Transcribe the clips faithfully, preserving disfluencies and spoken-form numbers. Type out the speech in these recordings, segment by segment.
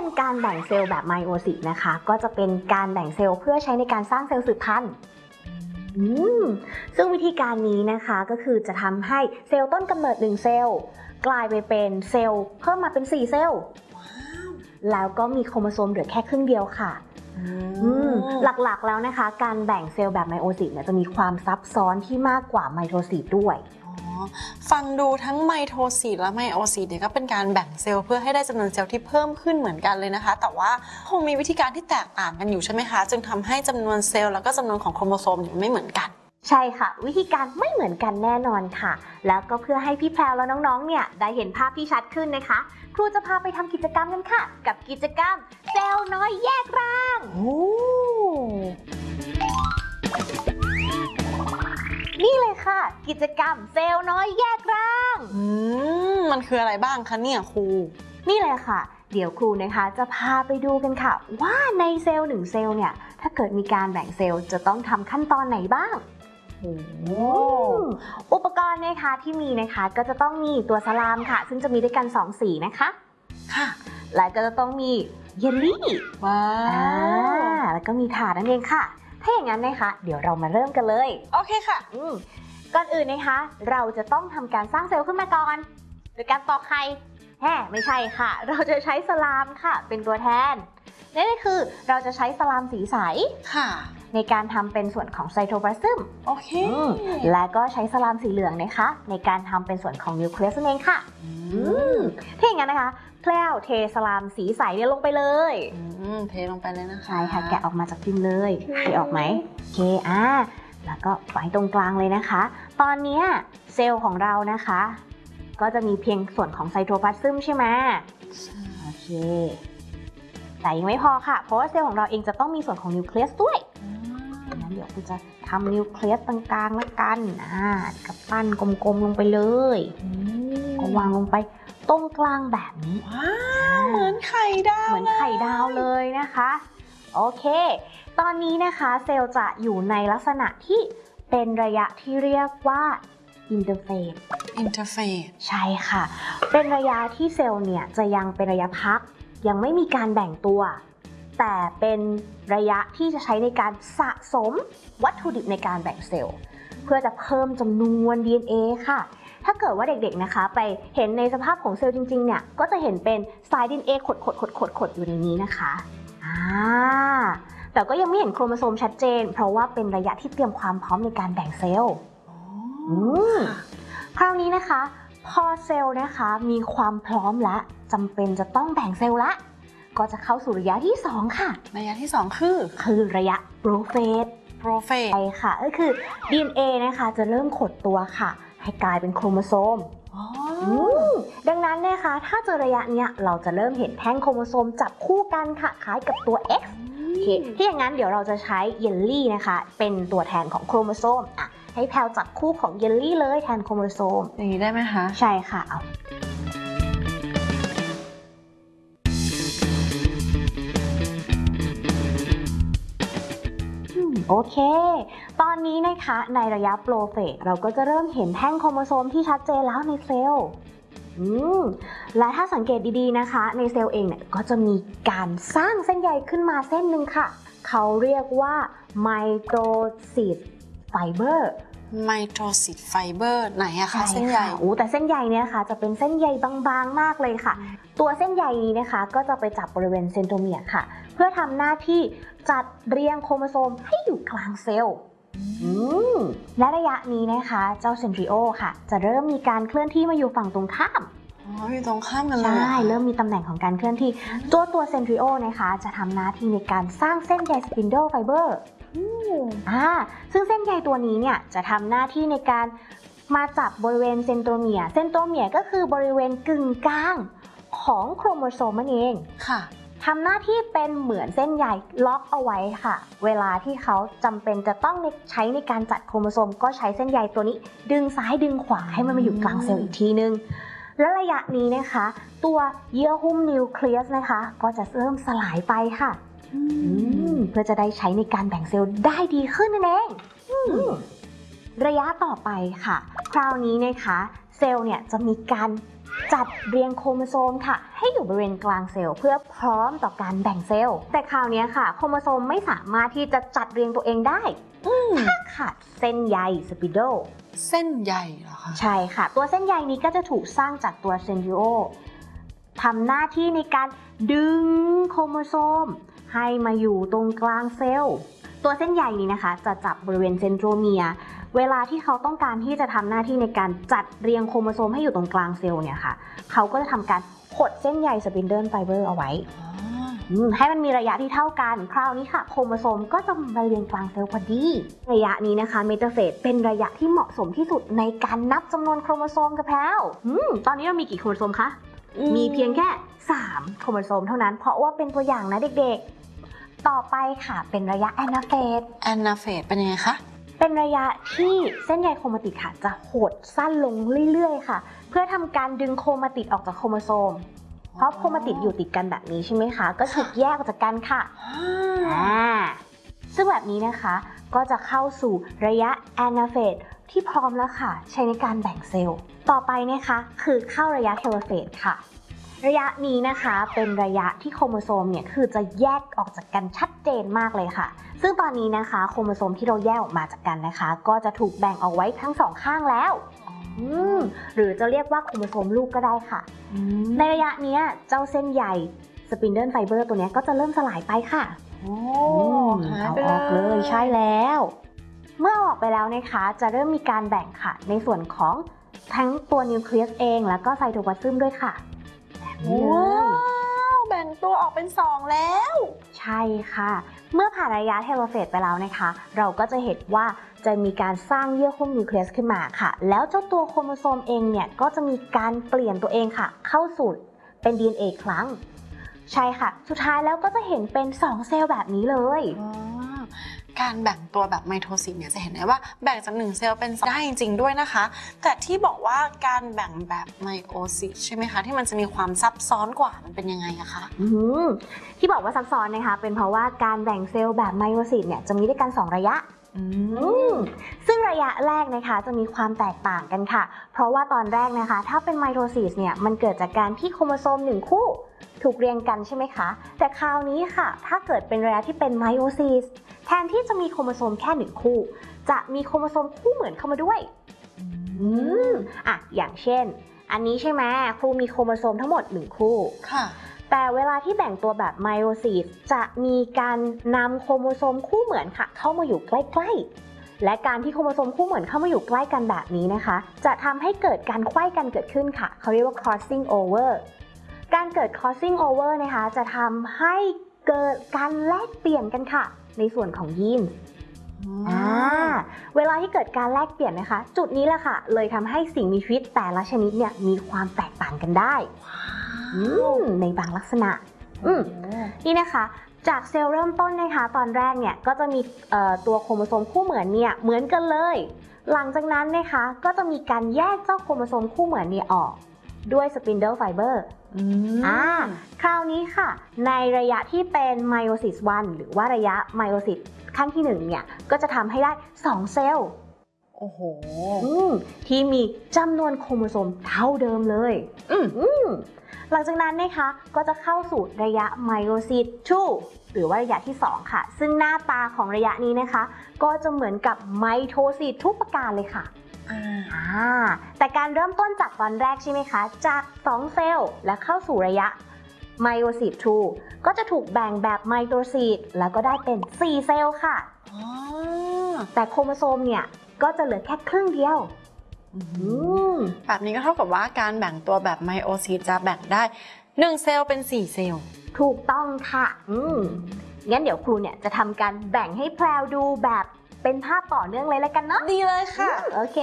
เป็นการแบ่งเซลล์แบบไมโอซิสนะคะก็จะเป็นการแบ่งเซลล์เพื่อใช้ในการสร้างเซลล์สืบพันธุ์ซึ่งวิธีการนี้นะคะก็คือจะทำให้เซลล์ต้นกำเนิดหนึ่งเซลล์กลายไปเป็นเซลล์เพิ่มมาเป็นสี่เซลล์แล้วก็มีโครโมโซมเหลือแค่ครึ่งเดียวค่ะหลักๆแล้วนะคะการแบ่งเซลล์แบบไมโอซิสเนี่ยจะมีความซับซ้อนที่มากกว่าไมโทซิสด้วยฟังดูทั้งไมโทซิสและไมโอซิสเนี่ยก็เป็นการแบ่งเซลล์เพื่อให้ได้จำนวนเซลล์ที่เพิ่มขึ้นเหมือนกันเลยนะคะแต่ว่าคงมีวิธีการที่แตกต่างกันอยู่ใช่ไหมคะจึงทำให้จำนวนเซลล์แล้วก็จำนวนของโครโมโซมไม่เหมือนกันใช่ค่ะวิธีการไม่เหมือนกันแน่นอนค่ะแล้วก็เพื่อให้พี่แพรวและน้องๆเนี่ยได้เห็นภาพที่ชัดขึ้นนะคะครูจะพาไปทำกิจกรรมกันค่ะกับกิจกรรมเซลล์น้อยแยกร่างนี่เลยค่ะกิจกรรมเซลล์น้อยแยกร่างอืมมันคืออะไรบ้างคะเนี่ยครูนี่เลยค่ะเดี๋ยวครูนะคะจะพาไปดูกันค่ะว่าในเซลล์หนึ่งเซลล์เนี่ยถ้าเกิดมีการแบ่งเซลล์จะต้องทำขั้นตอนไหนบ้างอุปกรณ์นะคะที่มีนะคะก็จะต้องมีตัวสลามค่ะซึ่งจะมีด้วยกันสองสีนะคะค่ะและก็จะต้องมีเยลลี่ว้าวแล้วก็มีถาดนั่นเองค่ะถ้าอย่างนั้นนะคะเดี๋ยวเรามาเริ่มกันเลยโอเคค่ะก่อนอื่นนะคะเราจะต้องทำการสร้างเซลล์ขึ้นมาก่อนโดยการตอกไข่แฮ่ไม่ใช่ค่ะเราจะใช้สลามค่ะเป็นตัวแทนนั่นก็คือเราจะใช้สลามสีใสค่ะในการทำเป็นส่วนของไซโทพลาซึมโอเคและก็ใช้สลามสีเหลืองนะคะในการทำเป็นส่วนของนิวเคลียสนั่นเองค่ะถ้าอย่างนั้นนะคะแพรวเทสลามสีใสเนี่ยลงไปเลยเทลงไปเลยนะคะใช่ค่ะแกะออกมาจากพิมพ์เลยเทออกไหมโอเคอ่าแล้วก็ไว้ตรงกลางเลยนะคะตอนนี้เซลล์ของเรานะคะก็จะมีเพียงส่วนของไซโทพลาซึมใช่ไหมโอเคแต่ยังไม่พอค่ะเพราะว่าเซลล์ของเราเองจะต้องมีส่วนของนิวเคลียสด้วยงั้นเดี๋ยวคุณจะทำนิวเคลียสตรงกลางแล้วกันอ่ากับปั้นกลมๆลงไปเลยก็วางลงไปตรงกลางแบบนี้ว้าวเหมือนไข่ดาวเหมือนไข่ดาวเลยนะคะโอเคตอนนี้นะคะเซลล์จะอยู่ในลักษณะที่เป็นระยะที่เรียกว่าอินเตอร์เฟสอินเตอร์เฟสใช่ค่ะเป็นระยะที่เซลล์เนี่ยจะยังเป็นระยะพักยังไม่มีการแบ่งตัวแต่เป็นระยะที่จะใช้ในการสะสมวัตถุดิบในการแบ่งเซลล์เพื่อจะเพิ่มจำนวน ดี เอ็น เอ ค่ะถ้าเกิดว่าเด็กๆนะคะไปเห็นในสภาพของเซลล์จริงๆเนี่ยก็จะเห็นเป็นสาย ดี เอ็น เอ ขดๆๆๆอยู่ในนี้นะคะอ่าแต่ก็ยังไม่เห็นโครโมโซมชัดเจนเพราะว่าเป็นระยะที่เตรียมความพร้อมในการแบ่งเซลล์อืมคราวนี้นะคะพอเซลล์นะคะมีความพร้อมและจำเป็นจะต้องแบ่งเซลล์ละก็จะเข้าสู่ระยะที่สองค่ะระยะที่สองคือคือระยะโปรเฟสโปรเฟสใช่ค่ะก็คือ ดี เอ็น เอ นะคะจะเริ่มขดตัวค่ะให้กลายเป็นโครโมโซมดังนั้นนะคะถ้าเจอระยะเนี้ยเราจะเริ่มเห็นแท่งโครโมโซมจับคู่กันค่ะคล้ายกับตัว X โอเคที่อย่างนั้นเดี๋ยวเราจะใช้เยลลี่นะคะเป็นตัวแทนของโครโมโซมอ่ะให้แพลจับคู่ของเยลลี่เลยแทนโครโมโซมอย่างนี้ได้ไหมคะใช่ค่ะเอาโอเคตอนนี้นะคะในระยะโปรเฟสเราก็จะเริ่มเห็นแท่งโครโมโซมที่ชัดเจนแล้วในเซลล์อืมและถ้าสังเกตดีๆนะคะในเซลล์เองเนี่ยก็จะมีการสร้างเส้นใยขึ้นมาเส้นหนึ่งค่ะเขาเรียกว่าไมโตซิสไฟเบอร์ไมโตซิสไฟเบอร์ไหนอะคะเส้นใยโอ้แต่เส้นใยเนี่ยค่ะจะเป็นเส้นใยบางๆมากเลยค่ะตัวเส้นใยนี้นะคะก็จะไปจับบริเวณเซนโทรเมียร์ค่ะเพื่อทำหน้าที่จัดเรียงโครโมโซมให้อยู่กลางเซลล์และระยะนี้นะคะเจ้าเซนทริโอค่ะจะเริ่มมีการเคลื่อนที่มาอยู่ฝั่งตรงข้ามอ๋ออยู่ตรงข้ามกันเลยใช่เริ่มมีตำแหน่งของการเคลื่อนที่ตัวตัวเซนทริโอนะคะจะทำหน้าที่ในการสร้างเส้นใยสปินเดิลไฟเบอร์อ่าซึ่งเส้นใยตัวนี้เนี่ยจะทำหน้าที่ในการมาจับบริเวณเซนโทรเมียร์เซนโทรเมียร์ก็คือบริเวณกึ่งกลางของโครโมโซมนั่นเองค่ะทำหน้าที่เป็นเหมือนเส้นใยล็อกเอาไว้ค่ะเวลาที่เขาจำเป็นจะต้องใช้ในการจัดโครโมโซมก็ใช้เส้นใยตัวนี้ดึงซ้ายดึงขวาให้มันมาอยู่กลางเซลล์อีกทีนึงและระยะนี้นะคะตัวเยื่อหุ้มนิวเคลียสนะคะก็จะเริ่มสลายไปค่ะเพื่อจะได้ใช้ในการแบ่งเซลล์ได้ดีขึ้นนั่นเองระยะต่อไปค่ะคราวนี้นะคะเซลล์เนี่ยจะมีการจัดเรียงโครโมโซมค่ะให้อยู่บริเวณกลางเซลล์เพื่อพร้อมต่อการแบ่งเซลล์แต่คราวนี้ค่ะโครโมโซมไม่สามารถที่จะจัดเรียงตัวเองได้ถ้าขาดเส้นใยสปินเดิลเส้นใยเหรอคะใช่ค่ะตัวเส้นใยนี้ก็จะถูกสร้างจากตัวเซนทริโอทำหน้าที่ในการดึงโครโมโซมให้มาอยู่ตรงกลางเซลล์ตัวเส้นใยนี้นะคะจะจับบริเวณเซนโทรเมียร์เวลาที่เขาต้องการที่จะทำหน้าที่ในการจัดเรียงโครโมโซมให้อยู่ตรงกลางเซลล์เนี่ยค่ะเขาก็จะทำการขดเส้นใยสปินเดิลไฟเบอร์เอาไว้ให้มันมีระยะที่เท่ากันคราวนี้ค่ะโครโมโซมก็จะมาเรียงกลางเซลล์พอดีระยะนี้นะคะเมตาเฟสเป็นระยะที่เหมาะสมที่สุดในการนับจำนวนโครโมโซมกับแพลวตอนนี้เรามีกี่โครโมโซมคะมีเพียงแค่สามโครโมโซมเท่านั้นเพราะว่าเป็นตัวอย่างนะเด็กๆต่อไปค่ะเป็นระยะแอนาเฟสแอนาเฟสเป็นยังไงคะเป็นระยะที่เส้นใยโครมาติดค่ะจะหดสั้นลงเรื่อยๆค่ะเพื่อทำการดึงโครมาติดออกจากโครโมโซมเพราะโครมาติดอยู่ติดกันแบบนี้ใช่ไหมคะก็ถูกแยกออกจากกันค่ะอ่าซึ่งแบบนี้นะคะก็จะเข้าสู่ระยะแอนาเฟสที่พร้อมแล้วค่ะใช้ในการแบ่งเซลล์ต่อไปนะคะคือเข้าระยะเทโลเฟสค่ะระยะนี้นะคะเป็นระยะที่โครโมโซมเนี่ยคือจะแยกออกจากกันชัดเจนมากเลยค่ะซึ่งตอนนี้นะคะโครโมโซมที่เราแยกออกมาจากกันนะคะก็จะถูกแบ่งออกไว้ทั้งสองข้างแล้วหรือจะเรียกว่าโครโมโซมลูกก็ได้ค่ะในระยะนี้เจ้าเส้นใยสปินเดิลไฟเบอร์ตัวนี้ก็จะเริ่มสลายไปค่ะโอ้เอาออกเลยใช่แล้วเมื่อออกไปแล้วนะคะจะเริ่มมีการแบ่งค่ะในส่วนของทั้งตัวนิวเคลียสเองแล้วก็ไซโตพลาซึมด้วยค่ะว้าวแบ่งตัวออกเป็นสองแล้วใช่ค่ะเมื่อผ่านระยะเทโลเฟสไปแล้วนะคะเราก็จะเห็นว่าจะมีการสร้างเยื่อหุ้มนิวเคลียสขึ้นมาค่ะแล้วเจ้าตัวโครโมโซมเองเนี่ยก็จะมีการเปลี่ยนตัวเองค่ะเข้าสู่เป็น ดี เอ็น เอ ครั้งใช่ค่ะสุดท้ายแล้วก็จะเห็นเป็นสองเซลล์แบบนี้เลยการแบ่งตัวแบบไมโทซิสเนี่ยจะเห็นได้ว่าแบ่งจากหนึ่งเซลล์เป็นสองได้จริงๆด้วยนะคะแต่ที่บอกว่าการแบ่งแบบไมโอซิสใช่ไหมคะที่มันจะมีความซับซ้อนกว่ามันเป็นยังไงอะคะที่บอกว่าซับซ้อนนะคะเป็นเพราะว่าการแบ่งเซลล์แบบไมโอซิสเนี่ยจะมีด้วยกันสองระยะซึ่งระยะแรกนะคะจะมีความแตกต่างกันค่ะเพราะว่าตอนแรกนะคะถ้าเป็นไมโทซิสเนี่ยมันเกิดจากการที่โครโมโซมหนึ่งคู่ถูกเรียงกันใช่ไหมคะแต่คราวนี้ค่ะถ้าเกิดเป็นระยะที่เป็นไมโอซิสแทนที่จะมีโครโมโซมแค่หนึ่งคู่จะมีโครโมโซมคู่เหมือนเข้ามาด้วยอืมอ่ะอย่างเช่นอันนี้ใช่ไหมครูมีโครโมโซมทั้งหมดหนึ่งคู่ค่ะแต่เวลาที่แบ่งตัวแบบไมโอซิสจะมีการนำโครโมโซมคู่เหมือนค่ะเข้ามาอยู่ใกล้ๆและการที่โครโมโซมคู่เหมือนเข้ามาอยู่ใกล้กันแบบนี้นะคะจะทำให้เกิดการไขว้กันเกิดขึ้นค่ะเขาเรียกว่า crossing over การเกิด crossing over นะคะจะทำให้เกิดการแลกเปลี่ยนกันค่ะในส่วนของยีนอ่าเวลาที่เกิดการแลกเปลี่ยนนะคะจุดนี้แหละค่ะเลยทำให้สิ่งมีชีวิตแต่ละชนิดเนี่ยมีความแตกต่างกันได้ในบางลักษณะนี่นะคะจากเซลล์เริ่มต้นนะคะตอนแรกเนี่ยก็จะมีตัวโครโมโซมคู่เหมือนเนี่ยเหมือนกันเลยหลังจากนั้นนะคะก็จะมีการแยกเจ้าโครโมโซมคู่เหมือนเนี่ยออกด้วยสปินเดิลไฟเบอร์อ่าคราวนี้ค่ะในระยะที่เป็นไมโอซิสวันหรือว่าระยะไมโอซิสขั้นที่หนึ่งเนี่ยก็จะทำให้ได้สองเซลล์โอ้โหที่มีจำนวนโครโมโซมเท่าเดิมเลยอืมอืมหลังจากนั้นนะคะก็จะเข้าสู่ระยะไมโอซิสสองหรือว่าระยะที่สองค่ะซึ่งหน้าตาของระยะนี้นะคะก็จะเหมือนกับไมโทซิสทุกประการเลยค่ะอ่าแต่การเริ่มต้นจากตอนแรกใช่ไหมคะจากสองเซลล์และเข้าสู่ระยะไมโอซิสสองก็จะถูกแบ่งแบบไมโทซิสแล้วก็ได้เป็นสี่เซลล์ค่ะแต่โครโมโซมเนี่ยก็จะเหลือแค่ครึ่งเดียวแบบนี้ก็เท่ากับว่าการแบ่งตัวแบบไมโอซิสจะแบ่งได้หนึ่งเซลล์เป็นสี่เซลล์ถูกต้องค่ะอืมงั้นเดี๋ยวครูเนี่ยจะทำการแบ่งให้แพรวดูแบบเป็นภาพต่อเนื่องเลยแล้วกันเนาะดีเลยค่ะโอเค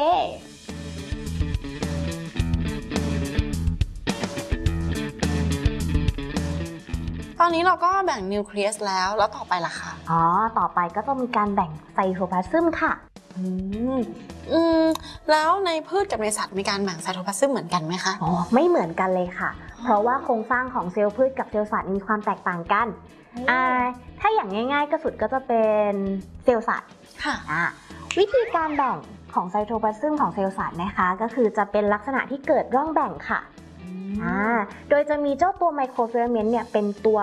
ตอนนี้เราก็แบ่งนิวเคลียสแล้วแล้วต่อไปล่ะคะอ๋อต่อไปก็ต้องมีการแบ่งไซโทพลาซึมค่ะอืมอืมแล้วในพืชกับในสัตว์มีการแบ่งไซโทพลาซึมเหมือนกันไหมคะอ๋อไม่เหมือนกันเลยค่ะเพราะว่าโครงสร้างของเซลล์พืชกับเซลล์สัตว์มีความแตกต่างกันอ่าถ้าอย่างง่ายๆก็สุดก็จะเป็นเซลล์สัตว์ค่ะอ่าวิธีการแบ่งของไซโทพลาซึมของเซลล์สัตว์นะคะก็คือจะเป็นลักษณะที่เกิดร่องแบ่งค่ะอ่าโดยจะมีเจ้าตัวไมโครฟิลาเมนต์เนี่ยเป็นตัว